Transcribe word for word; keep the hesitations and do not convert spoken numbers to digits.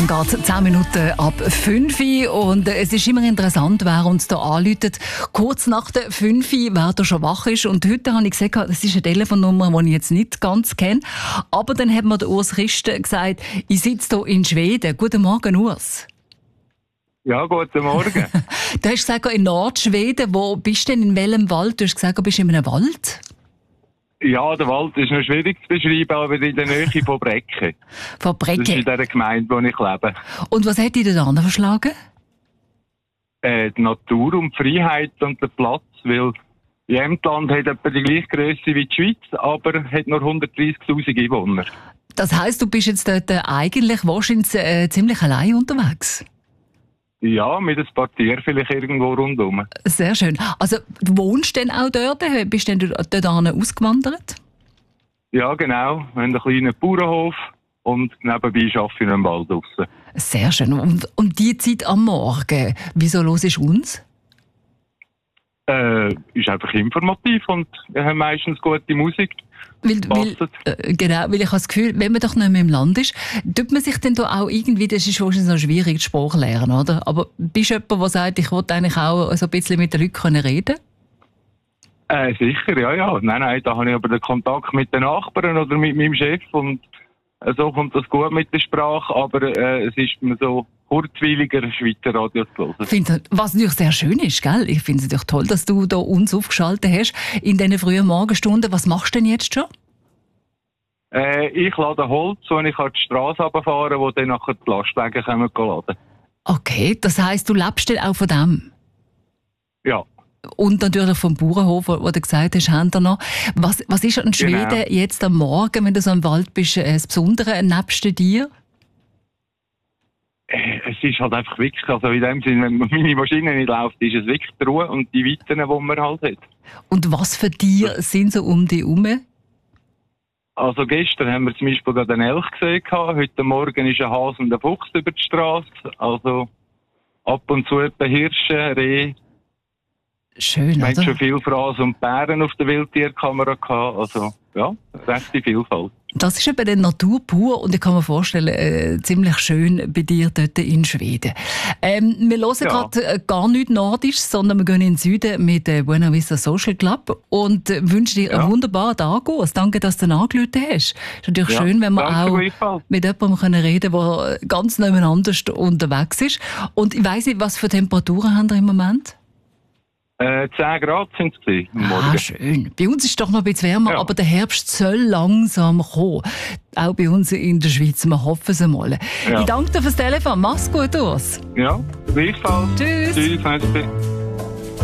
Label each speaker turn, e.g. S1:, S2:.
S1: Dann geht es zehn Minuten ab fünf Uhr und es ist immer interessant, wer uns hier anruft. Kurz nach der fünf Uhr, wer da schon wach ist. Und heute habe ich gesagt, das ist eine Telefonnummer, die ich jetzt nicht ganz kenne. Aber dann hat mir der Urs Christen gesagt, ich sitze hier in Schweden. Guten Morgen, Urs.
S2: Ja, guten Morgen.
S1: Du hast gesagt, in Nordschweden. Wo bist du denn, in welchem Wald? Du hast gesagt, du bist in einem Wald.
S2: Ja, der Wald ist noch schwierig zu beschreiben, aber in der Nähe von Brecke.
S1: Von Brecke?
S2: Das ist in der Gemeinde, wo ich lebe.
S1: Und was hat dich denn verschlagen?
S2: Äh, die Natur und die Freiheit und der Platz, weil Jämtland hat etwa die gleiche Grösse wie die Schweiz, aber hat nur hundertdreißigtausend Einwohner.
S1: Das heisst, du bist jetzt dort eigentlich wahrscheinlich äh, ziemlich allein unterwegs?
S2: Ja, mit ein paar Tieren vielleicht irgendwo rundherum.
S1: Sehr schön. Also, wohnst du denn auch dort? Bist du denn dort ausgewandert?
S2: Ja, genau. Wir haben einen kleinen Bauernhof und nebenbei arbeite ich in einem Wald draussen.
S1: Sehr schön. Und, und die Zeit am Morgen, wieso hörst du uns?
S2: Äh, ist einfach informativ und wir haben meistens gute Musik.
S1: Weil, weil, äh, genau, weil ich habe das Gefühl, wenn man doch nicht mehr im Land ist, tut man sich dann da auch irgendwie, das ist wahrscheinlich so schwierig, die Sprache lernen, oder? Aber bist du jemand, der sagt, ich wollte eigentlich auch so ein bisschen mit den Leuten reden?
S2: Äh, sicher, ja, ja. Nein, nein, da habe ich aber den Kontakt mit den Nachbarn oder mit meinem Chef und äh, so kommt das gut mit der Sprache, aber äh, es ist mir so kurzweiliger, Schweizer Radio zu hören.
S1: Finde, was natürlich sehr schön ist, gell? Ich finde es natürlich toll, dass du da uns aufgeschaltet hast in diesen frühen Morgenstunden. Was machst du denn jetzt schon?
S2: Äh, ich lade Holz und ich kann die Straße runterfahren, wo dann nachher die Lastwagen kommen laden.
S1: Okay, das heisst, du lebst dann auch von dem?
S2: Ja.
S1: Und natürlich vom Bauernhof, wo du gesagt hast, haben wir noch. Was, was ist an Schweden genau. jetzt am Morgen, wenn du so im Wald bist, das Besondere nebst dir?
S2: Es ist halt einfach wirklich, also in dem Sinne, wenn meine Maschine nicht läuft, ist es wirklich die Ruhe und die Weiten, die man halt hat.
S1: Und was für Tiere sind so um dich herum?
S2: Also gestern haben wir zum Beispiel gerade einen Elch gesehen, heute Morgen ist ein Hase und ein Fuchs über die Straße, also ab und zu etwa Hirsche, Rehe.
S1: Schön,
S2: wir
S1: oder?
S2: haben schon viel Frasen und Bären auf der Wildtierkamera gehabt, also ja, recht die Vielfalt.
S1: Das ist eben der Natur pur und ich kann mir vorstellen, äh, ziemlich schön bei dir dort in Schweden. Ähm, wir hören ja. gerade äh, gar nicht Nordisch, sondern wir gehen in den Süden mit äh, Buena Vista Social Club und äh, wünschen dir ja. einen wunderbaren Tag. Danke, dass du angerufen hast. Es ist natürlich ja. schön, wenn wir auch mit jemandem können reden können, der ganz nebeneinander unterwegs ist. Und ich weiss nicht, was für Temperaturen haben wir im Moment?
S2: Äh, zehn Grad sind es gewesen, am Morgen.
S1: Ah, schön. Bei uns ist es doch noch ein bisschen wärmer,
S2: ja.
S1: aber der Herbst soll langsam kommen. Auch bei uns in der Schweiz. Wir hoffen es einmal. Ja. Ich danke dir fürs Telefon. Mach's gut, Urs.
S2: Ja, gleichfalls.
S1: Tschüss.
S2: Tschüss.